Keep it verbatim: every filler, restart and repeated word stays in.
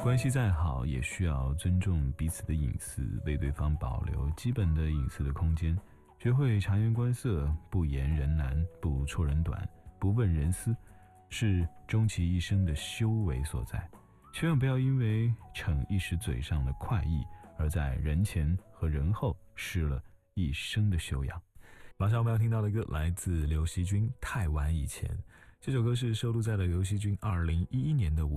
关系再好，也需要尊重彼此的隐私，为对方保留基本的隐私的空间。学会察言观色，不言人难，不戳人短，不问人私，是终其一生的修为所在。千万不要因为逞一时嘴上的快意，而在人前和人后失了一生的修养。 马上我们要听到的歌来自刘惜君《太晚以前》，这首歌是收录在了刘惜君二零一一年的五